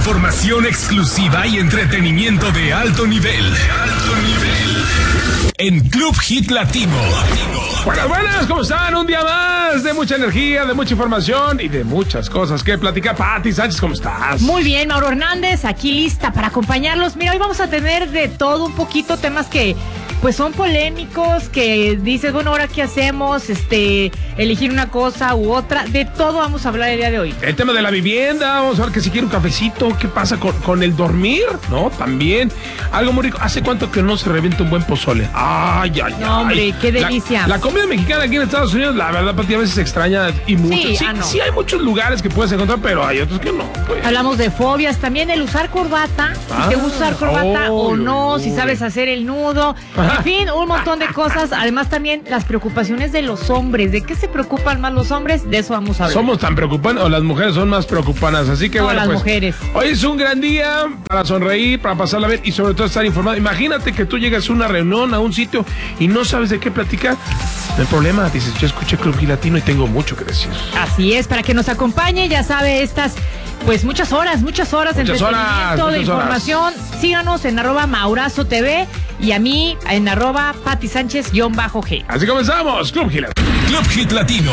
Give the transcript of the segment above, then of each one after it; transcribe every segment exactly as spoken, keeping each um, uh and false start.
Información exclusiva y entretenimiento de alto nivel. De alto nivel. En Club Hit Latino. Buenas, buenas, ¿cómo están? Un día más de mucha energía, de mucha información y de muchas cosas que platicar. Pati Sánchez, ¿cómo estás? Muy bien, Mauro Hernández, aquí lista para acompañarlos. Mira, hoy vamos a tener de todo un poquito, temas que pues son polémicos, que dices, bueno, ¿ahora qué hacemos? Este, elegir una cosa u otra, de todo vamos a hablar el día de hoy. El tema de la vivienda, vamos a ver que si quiere un cafecito, ¿qué pasa con, con el dormir? ¿No? También, algo muy rico. ¿Hace cuánto que no se revienta un buen pozole? Ay, ay, ay. No, hombre, qué delicia. La, la comida mexicana aquí en Estados Unidos, la verdad, Pati, a veces se extraña y mucho. Sí, Sí, ah, no. sí hay muchos lugares que puedes encontrar, pero hay otros que no, pues. Hablamos de fobias, también el usar corbata, Ah, si te gusta usar corbata oh, o no, oh, si sabes hacer el nudo, Ajá. en fin, un montón de cosas. Además también las preocupaciones de los hombres, ¿de qué se preocupan más los hombres? De eso vamos a hablar. Somos tan preocupantes, o las mujeres son más preocupadas, así que No, bueno, las pues, mujeres. hoy es un gran día para sonreír, para pasarla bien y sobre todo estar informado. Imagínate que tú llegas a una reunión, a un sitio y no sabes de qué platicar. No hay problema, dices, yo escuché Club Hit Latino y tengo mucho que decir. Así es, para que nos acompañe, ya sabe, estas, pues muchas horas, muchas horas de Muchas entretenimiento, horas, de muchas información. Síganos en arroba Maurazo T V y a mí en arroba Pati Sánchez guión bajo G. Así comenzamos, Club Hit Latino. Club Hit Latino.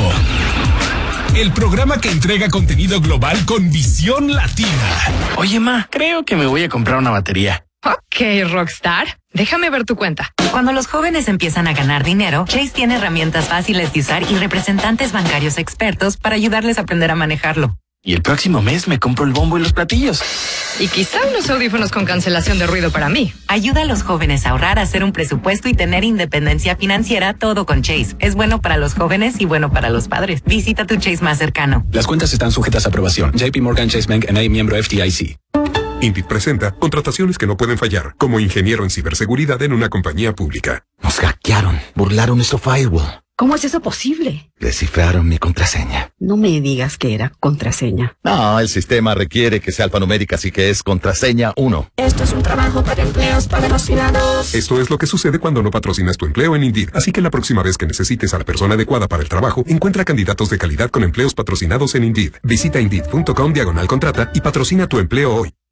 El programa que entrega contenido global con visión latina. Oye, ma, creo que me voy a comprar una batería. Ok, Rockstar. Déjame ver tu cuenta. Cuando los jóvenes empiezan a ganar dinero, Chase tiene herramientas fáciles de usar y representantes bancarios expertos para ayudarles a aprender a manejarlo. Y el próximo mes me compro el bombo y los platillos. Y quizá unos audífonos con cancelación de ruido para mí. Ayuda a los jóvenes a ahorrar, a hacer un presupuesto y tener independencia financiera, todo con Chase. Es bueno para los jóvenes y bueno para los padres. Visita tu Chase más cercano. Las cuentas están sujetas a aprobación. J P Morgan Chase Bank N A, miembro F D I C. Indeed presenta contrataciones que no pueden fallar, como ingeniero en ciberseguridad en una compañía pública. Nos hackearon, burlaron nuestro firewall. ¿Cómo es eso posible? Descifraron mi contraseña. No me digas que era contraseña. No, el sistema requiere que sea alfanumérica, así que es contraseña uno. Esto es un trabajo para empleos patrocinados. Esto es lo que sucede cuando no patrocinas tu empleo en Indeed. Así que la próxima vez que necesites a la persona adecuada para el trabajo, encuentra candidatos de calidad con empleos patrocinados en Indeed. Visita Indeed punto com diagonal contrata y patrocina tu empleo hoy.